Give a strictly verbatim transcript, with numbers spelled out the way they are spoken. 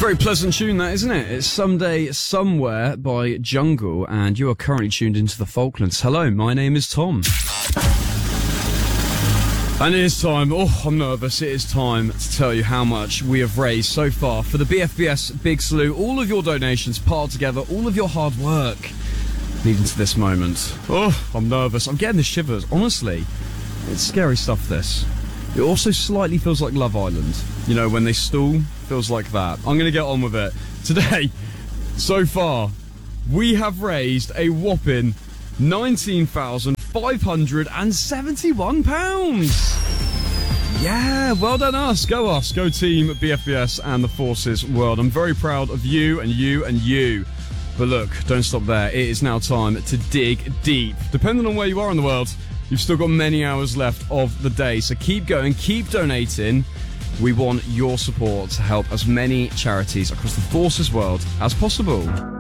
Very pleasant tune, that, isn't it? It's Someday Somewhere by Jungle, and you are currently tuned into the Falklands. Hello, my name is Tom. And it is time, oh, I'm nervous, it is time to tell you how much we have raised so far for the B F B S Big Salute. All of your donations piled together, all of your hard work leading to this moment. Oh, I'm nervous. I'm getting the shivers, honestly. It's scary stuff, this. It also slightly feels like Love Island. You know, when they stall, feels like that. I'm going to get on with it. Today, so far, we have raised a whopping nineteen thousand five hundred seventy-one pounds. Yeah, well done us. Go us. Go Team B F B S and the Forces World. I'm very proud of you and you and you. But look, don't stop there. It is now time to dig deep. Depending on where you are in the world, you've still got many hours left of the day. So keep going, keep donating. We want your support to help as many charities across the Forces World as possible.